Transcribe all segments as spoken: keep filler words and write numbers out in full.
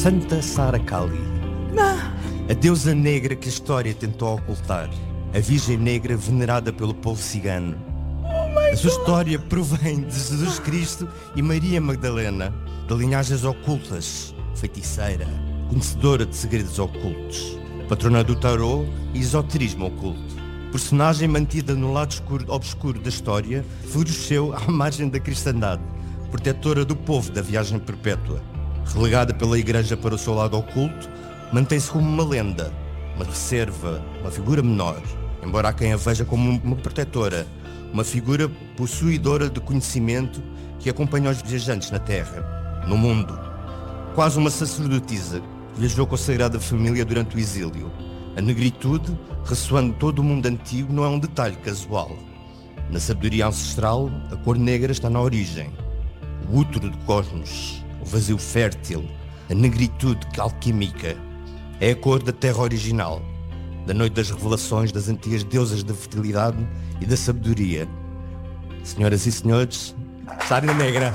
Santa Sara Kali, a deusa negra que a história tentou ocultar, a Virgem Negra venerada pelo povo cigano. A sua história provém de Jesus Cristo e Maria Magdalena, de linhagens ocultas, feiticeira, conhecedora de segredos ocultos, patrona do tarô e esoterismo oculto. Personagem mantida no lado escuro, obscuro da história, floresceu à margem da cristandade, protetora do povo da viagem perpétua. Relegada pela Igreja para o seu lado oculto, mantém-se como uma lenda, uma reserva, uma figura menor, embora há quem a veja como uma protetora, uma figura possuidora de conhecimento que acompanha os viajantes na Terra, no mundo. Quase uma sacerdotisa que viajou com a Sagrada Família durante o exílio. A negritude, ressoando todo o mundo antigo, não é um detalhe casual. Na sabedoria ancestral, a cor negra está na origem. O útero do cosmos, o vazio fértil, a negritude alquímica. É a cor da terra original, da noite das revelações das antigas deusas da fertilidade e da sabedoria. Senhoras e senhores, Sara Negra.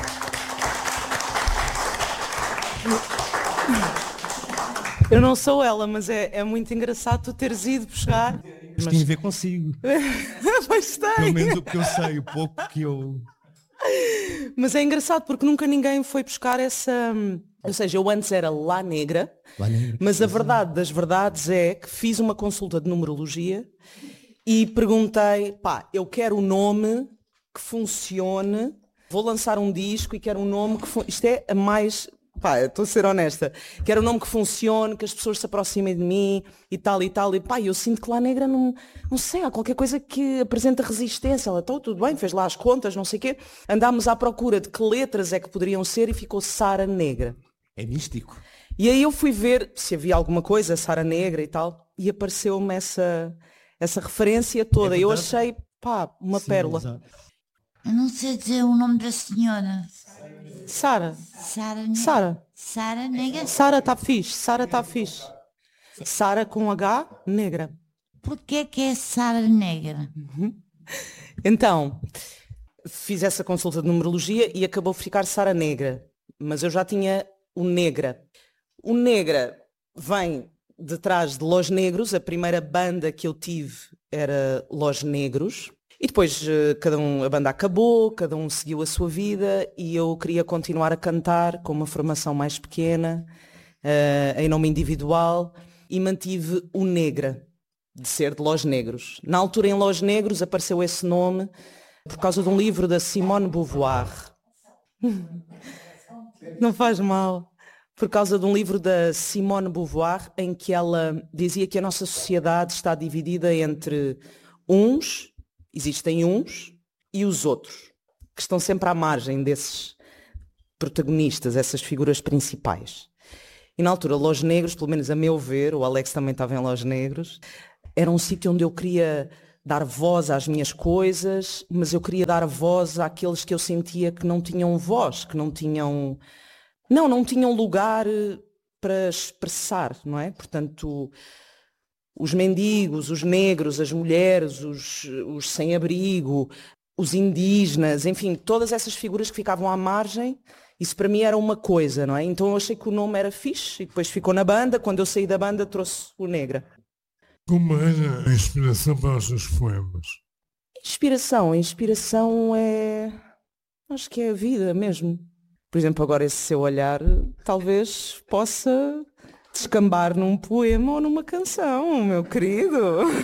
Eu não sou ela, mas é, é muito engraçado tu teres ido buscar. Mas tem a ver consigo. Pois tem. Pelo menos o que eu sei, o pouco que eu... Mas é engraçado porque nunca ninguém foi buscar essa... Ou seja, eu antes era La Negra, La Negra, mas a verdade das verdades é que fiz uma consulta de numerologia e perguntei, pá, eu quero um nome que funcione, vou lançar um disco e quero um nome que... Fun... Isto é a mais... Pá, estou a ser honesta, quero um nome que funcione, que as pessoas se aproximem de mim e tal e tal, e pá, eu sinto que La Negra não, não sei, há qualquer coisa que apresenta resistência. Ela, está tudo bem, fez lá as contas, não sei o quê, andámos à procura de que letras é que poderiam ser e ficou Sara Negra. É místico. E aí eu fui ver se havia alguma coisa, Sara Negra e tal, e apareceu-me essa, essa referência toda, é eu achei, pá, uma Sim, pérola. Exato. Eu não sei dizer o nome da senhora. Sara. Sara Negra. Sara. Sara Negra. Sara está fixe. Sara está fixe. Sara com H, Negra. Porquê que é Sara Negra? Uhum. Então, fiz essa consulta de numerologia e acabou por ficar Sara Negra. Mas eu já tinha o Negra. O Negra vem de trás de Los Negros. A primeira banda que eu tive era Los Negros. E depois cada um, a banda acabou, cada um seguiu a sua vida e eu queria continuar a cantar com uma formação mais pequena, uh, em nome individual, e mantive o Negra, de ser de Los Negros. Na altura em Los Negros apareceu esse nome por causa de um livro da Simone de Beauvoir. Não faz mal. Por causa de um livro da Simone de Beauvoir em que ela dizia que a nossa sociedade está dividida entre uns... Existem uns e os outros, que estão sempre à margem desses protagonistas, essas figuras principais. E na altura, Los Negros, pelo menos a meu ver, o Alex também estava em Los Negros, era um sítio onde eu queria dar voz às minhas coisas, mas eu queria dar voz àqueles que eu sentia que não tinham voz, que não tinham... Não, não tinham lugar para expressar, não é? Portanto... Os mendigos, os negros, as mulheres, os, os sem-abrigo, os indígenas, enfim, todas essas figuras que ficavam à margem, isso para mim era uma coisa, não é? Então eu achei que o nome era fixe e depois ficou na banda. Quando eu saí da banda trouxe o Negra. Como era a inspiração para os seus poemas? Inspiração, a inspiração é... Acho que é a vida mesmo. Por exemplo, agora esse seu olhar talvez possa... descambar num poema ou numa canção, meu querido.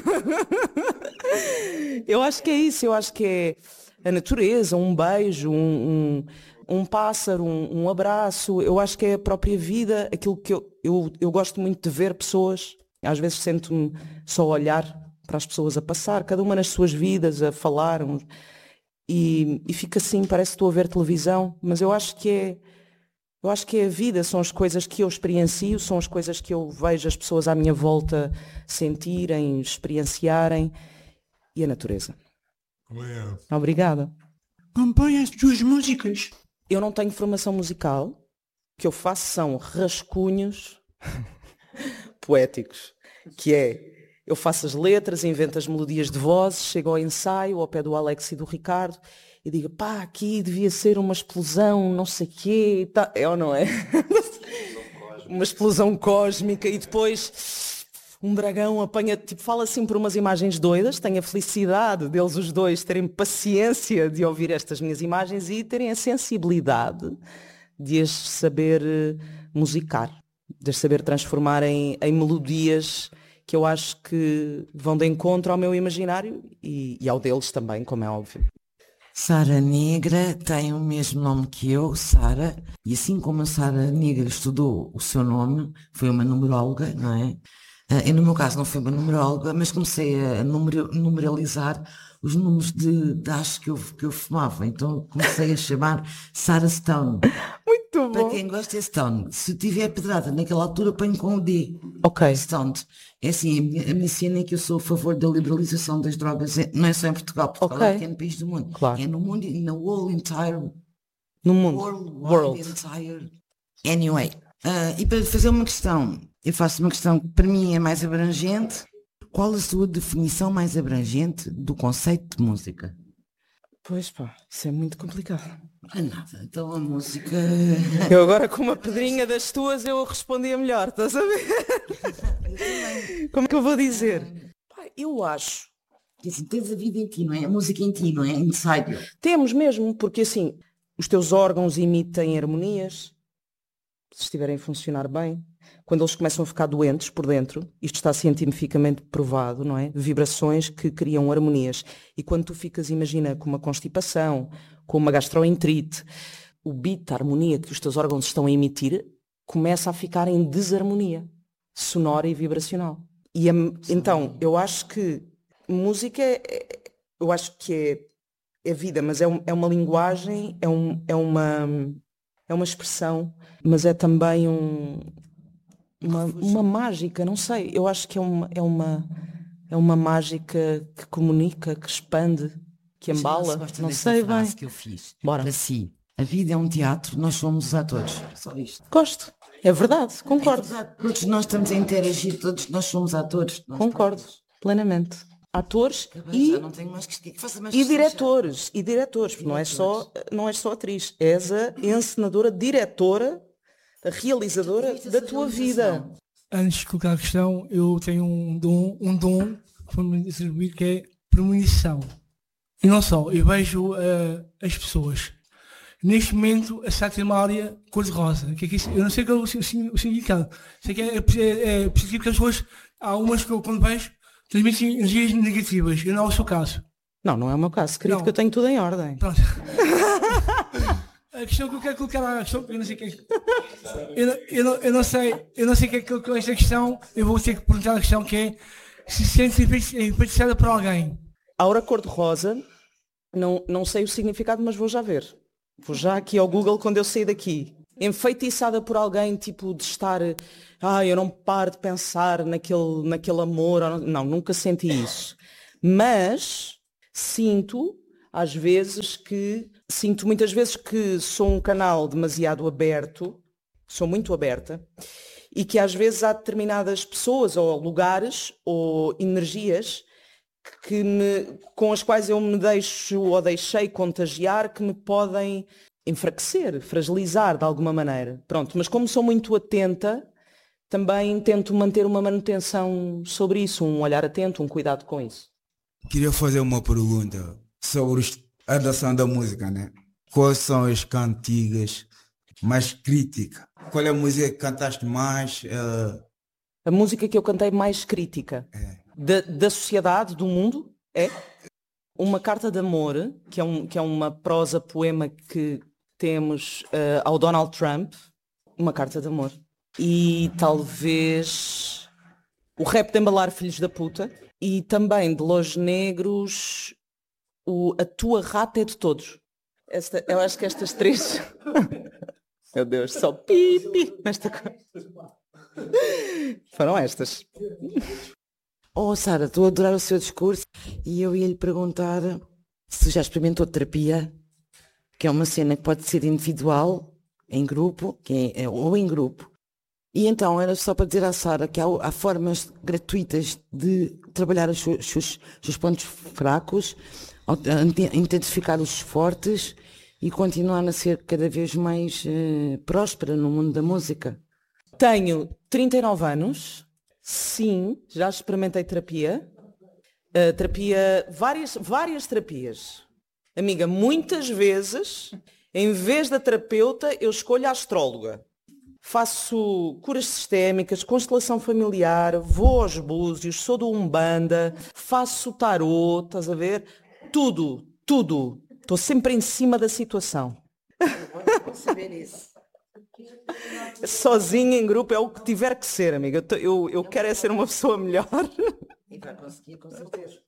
Eu acho que é isso, eu acho que é a natureza, um beijo, um, um, um pássaro, um, um abraço. Eu acho que é a própria vida, aquilo que eu, eu, eu gosto muito de ver pessoas. Às vezes sento-me só a olhar para as pessoas a passar, cada uma nas suas vidas, a falar. E, e fica assim, parece que estou a ver televisão, mas eu acho que é Eu acho que é a vida, são as coisas que eu experiencio, são as coisas que eu vejo as pessoas à minha volta sentirem, experienciarem, e a natureza. Obrigado. Obrigada. Compõe as tuas músicas. Eu não tenho formação musical, o que eu faço são rascunhos poéticos, que é, eu faço as letras, invento as melodias de vozes, chego ao ensaio, ao pé do Alex e do Ricardo, e digo, pá, aqui devia ser uma explosão, não sei o quê, tá. É ou não é? uma explosão cósmica e depois um dragão apanha, tipo, fala assim por umas imagens doidas. Tenho a felicidade deles os dois terem paciência de ouvir estas minhas imagens e terem a sensibilidade de as saber musicar, de as saber transformar em, em melodias que eu acho que vão de encontro ao meu imaginário e, e ao deles também, como é óbvio. Sara Negra tem o mesmo nome que eu, Sara, e assim como a Sara Negra estudou o seu nome, foi uma numeróloga, não é? Eu, no meu caso, não fui uma numeróloga, mas comecei a numer- numeralizar os números de, de achos que eu, que eu fumava. Então comecei a chamar Sarah Stone. Muito bom. Para quem gosta é Stone. Se tiver pedrada naquela altura, ponho com o D. Ok. Stone. É assim, a minha, a minha cena é que eu sou a favor da liberalização das drogas. É- Não é só em Portugal, Portugal Ok. é o pequeno país do mundo. Claro. É no mundo, e na whole entire No mundo. world. World. Entire. Anyway. Ah, e para fazer uma questão, eu faço uma questão que para mim é mais abrangente. Qual a sua definição mais abrangente do conceito de música? Pois pá, isso é muito complicado. Não é nada. Então a música. Eu agora com uma pedrinha das tuas eu respondia melhor, estás a ver? Como é que eu vou dizer? Pá, eu acho. Porque assim, tens a vida em ti, não é? A música em ti, não é? Inside you. Temos mesmo, porque assim, os teus órgãos emitem harmonias, se estiverem a funcionar bem. Quando eles começam a ficar doentes por dentro, isto está cientificamente provado, não é? Vibrações que criam harmonias. E quando tu ficas, imagina, com uma constipação, com uma gastroenterite, o beat, a harmonia que os teus órgãos estão a emitir, começa a ficar em desarmonia sonora e vibracional. E a, então, eu acho que música, é, eu acho que é, é vida, mas é, um, é uma linguagem, é, um, é, uma, é uma expressão, mas é também um... Uma, uma mágica, não sei, eu acho que é uma, é uma, é uma mágica que comunica, que expande, que embala, Gosta não dessa sei frase bem. que eu fiz. Bora. Para si, a vida é um teatro, nós somos os atores. Só isto. Gosto, é verdade, concordo, Todos nós estamos a interagir, todos nós somos atores. Nós concordo, plenamente. Atores próprios. e, Já não tenho mais que, que faça mais e questões já. diretores, e diretores, porque não és só, não és só atriz, és a encenadora, diretora, a realizadora da tua vida. Antes de colocar a questão, eu tenho um dom, um dom para me distribuir que é premonição. E não só, eu vejo uh, as pessoas. Neste momento, a cidade tem uma área cor-de-rosa. Que é que isso? Eu não sei qual é o, o, o significado. Sei que é, é, é positivo que as pessoas, há umas que eu quando vejo, transmitem energias negativas. Eu não é o seu caso. Não, não é o meu caso, querido, Não. que eu tenho tudo em ordem. Pronto. A questão que eu quero colocar, a questão que eu não sei o que é. Eu, não- eu, não, eu não sei, eu não sei o que é que com esta questão, eu vou ter que perguntar a questão que é se sente influenciada por alguém. A aura cor-de-rosa, não, não sei o significado, mas vou já ver. Vou já aqui ao Google quando eu sair daqui. Enfeitiçada por alguém, tipo, de estar... Ah, eu não paro de pensar naquele, naquele amor. ou não, não, nunca senti isso. Mas sinto, às vezes, que... Sinto muitas vezes que sou um canal demasiado aberto, sou muito aberta, e que às vezes há determinadas pessoas, ou lugares, ou energias que me, com as quais eu me deixo ou deixei contagiar, que me podem enfraquecer, fragilizar de alguma maneira. Pronto, mas como sou muito atenta, também tento manter uma manutenção sobre isso, um olhar atento, um cuidado com isso. Queria fazer uma pergunta sobre os- a adoção da música, né? Quais são as cantigas mais críticas? Qual é a música que cantaste mais? eh, A música que eu cantei mais crítica da, da sociedade, do mundo, é Uma Carta de Amor, que é, um, que é uma prosa poema que temos eh, ao Donald Trump, Uma Carta de Amor. E talvez o Rap de Embalar Filhos da Puta, e também de Los Negros, o A Tua Rata é de Todos. Esta, eu acho que estas três... Meu Deus, só pipi nesta coisa. Foram estas. Oh, Sara, estou a adorar o seu discurso e eu ia lhe perguntar se já experimentou terapia, que é uma cena que pode ser individual, em grupo, que é, é- ou em grupo. E então era só para dizer à Sara que há, há formas gratuitas de trabalhar os seus, seus- seus pontos fracos, ao- a inte- identificar os fortes e continuar a ser cada vez mais eh, próspera no mundo da música. Tenho trinta e nove anos, sim, já experimentei terapia. Uh, terapia, várias, várias terapias. Amiga, muitas vezes, em vez da terapeuta, eu escolho a astróloga. Faço curas sistémicas, constelação familiar, vou aos búzios, sou do Umbanda, faço tarô, estás a ver? Tudo, tudo. Estou sempre em cima da situação. Saber isso. Sozinha em grupo é o que tiver que ser, amiga. Eu, eu, eu quero é ser uma pessoa melhor. E vai conseguir, com certeza.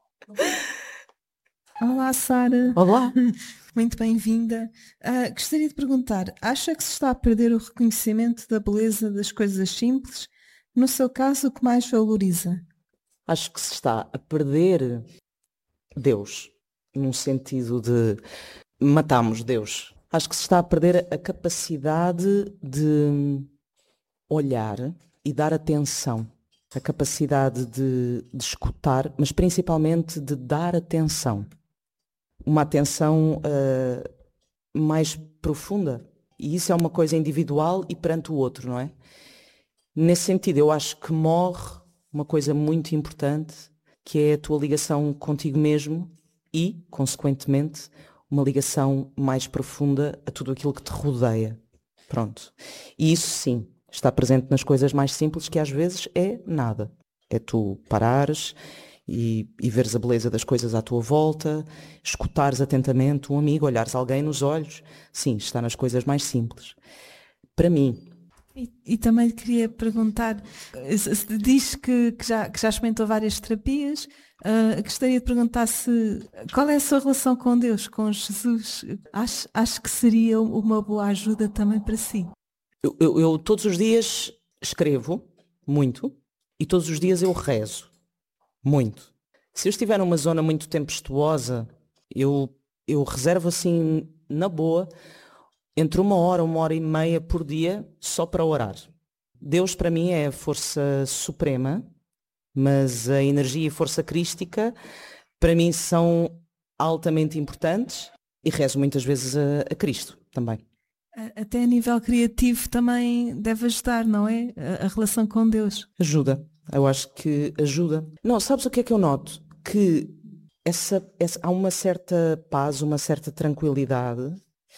Olá, Sara. Olá. Muito bem-vinda. Uh, gostaria de perguntar, acha que se está a perder o reconhecimento da beleza das coisas simples? No seu caso, o que mais valoriza? Acho que se está a perder Deus, num sentido de matamos Deus. Acho que se está a perder a capacidade de olhar e dar atenção. A capacidade de, de escutar, mas principalmente de dar atenção. Uma atenção uh, mais profunda. E isso é uma coisa individual e perante o outro, não é? Nesse sentido, eu acho que morre uma coisa muito importante, que é a tua ligação contigo mesmo e, consequentemente, uma ligação mais profunda a tudo aquilo que te rodeia. Pronto. E isso sim, está presente nas coisas mais simples, que às vezes é nada. É tu parares e, e veres a beleza das coisas à tua volta, escutares atentamente um amigo, olhares alguém nos olhos. Sim, está nas coisas mais simples. Para mim. E, e também queria perguntar, se diz que, que, já, que já experimentou várias terapias, uh, gostaria de perguntar se qual é a sua relação com Deus, com Jesus? Acho, acho que seria uma boa ajuda também para si. Eu, eu, eu todos os dias escrevo muito e todos os dias eu rezo muito. Se eu estiver numa zona muito tempestuosa, eu, eu reservo assim, na boa, entre uma hora, uma hora e meia por dia só para orar. Deus para mim é a força suprema, mas a energia e força crística para mim são altamente importantes e rezo muitas vezes a, a Cristo também. Até a nível criativo também deve ajudar, não é? A, a relação com Deus. Ajuda, eu acho que ajuda. Não, sabes o que é que eu noto? Que essa, essa, há uma certa paz, uma certa tranquilidade.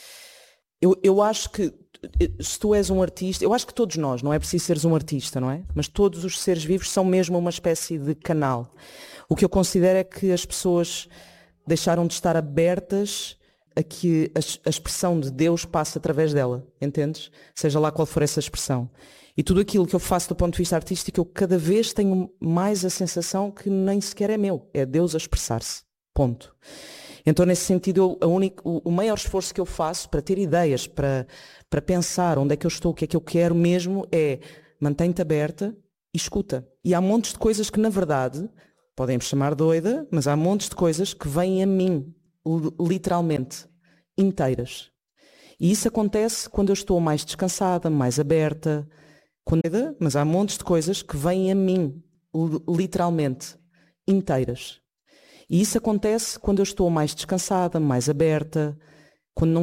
Eu, eu acho que se tu és um artista, eu acho que todos nós, não é preciso seres um artista, não é? Mas todos os seres vivos são mesmo uma espécie de canal. O que eu considero é que as pessoas deixaram de estar abertas a que a, a expressão de Deus passe através dela, entendes? Seja lá qual for essa expressão. E tudo aquilo que eu faço do ponto de vista artístico, eu cada vez tenho mais a sensação que nem sequer é meu, é Deus a expressar-se. Ponto. Então, nesse sentido, eu, a única, o, o maior esforço que eu faço para ter ideias, para, para pensar onde é que eu estou, o que é que eu quero mesmo, é mantém-te aberta e escuta. E há montes de coisas que, na verdade, podem me chamar doida, mas há montes de coisas que vêm a mim, literalmente, inteiras. E isso acontece quando eu estou mais descansada, mais aberta, quando, mas há montes de coisas que vêm a mim, literalmente, inteiras. E isso acontece quando eu estou mais descansada, mais aberta, quando não